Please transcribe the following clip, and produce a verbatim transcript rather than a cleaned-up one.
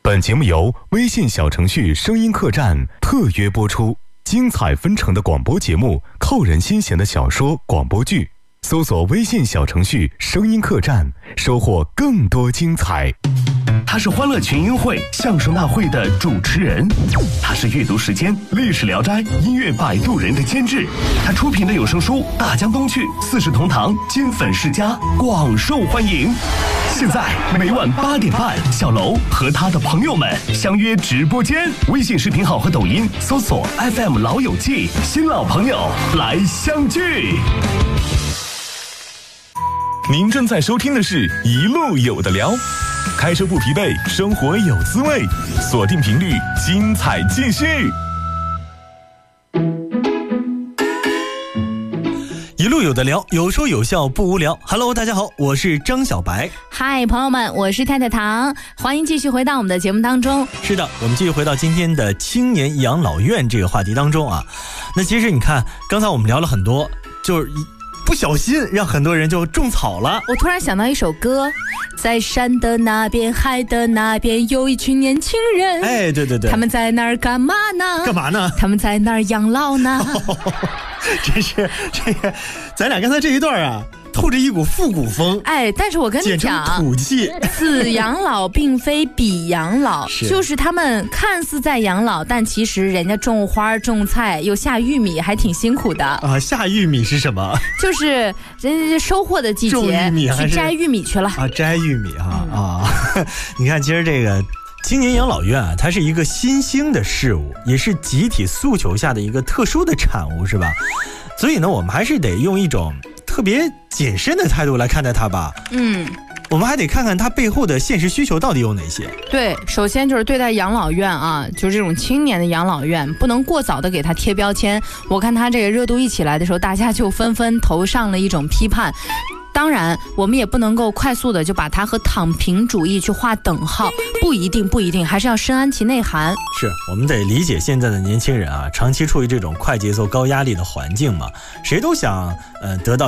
本节目由微信小程序声音客栈特约播出，精彩纷呈的广播节目，扣人心弦的小说广播剧，搜索微信小程序声音客栈，收获更多精彩。 他是欢乐群英会相声大会的主持人，他是阅读时间历史聊斋音乐摆渡人的监制，他出品的有声书《大江东去》四世同堂金粉世家广受欢迎。现在每晚八点半，小楼和他的朋友们相约直播间，微信视频号和抖音搜索 F M 老友记，新老朋友来相聚。 您正在收听的是一路有的聊，开车不疲惫，生活有滋味，锁定频率，精彩继续。 一路有的聊，有说有笑不无聊。 Hello， 大家好，我是张小白。 嗨，朋友们，我是太太糖，欢迎继续回到我们的节目当中。 是的，我们继续回到今天的青年养老院这个话题当中啊。那其实你看，刚才我们聊了很多，就是不小心让很多人就种草了。 我突然想到一首歌，在山的那边海的那边有一群年轻人， 哎，对对对， 他们在那儿干嘛呢？ 干嘛呢？ 他们在那儿养老呢。 真是这个，咱俩刚才这一段啊，透着一股复古风。 哎，但是我跟你讲， 土气， 此养老并非彼养老，是就是他们看似在养老，但其实人家种花种菜又下玉米，还挺辛苦的啊。下玉米是什么？ 就是人家收获的季节，去摘玉米去了啊，摘玉米哈、嗯、啊！你看，其实这个青年养老院啊，它是一个新兴的事物，也是集体诉求下的一个特殊的产物，是吧？所以呢，我们还是得用一种特别谨慎的态度来看待它吧。嗯，我们还得看看它背后的现实需求到底有哪些。 对，首先就是对待养老院啊，就是这种青年的养老院，不能过早的给它贴标签。我看它这个热度一起来的时候，大家就纷纷投上了一种批判。当然我们也不能够快速的就把它和躺平主义去划等号，不一定不一定，还是要深谙其内涵。 是，我们得理解现在的年轻人啊，长期处于这种快节奏高压力的环境嘛，谁都想呃得到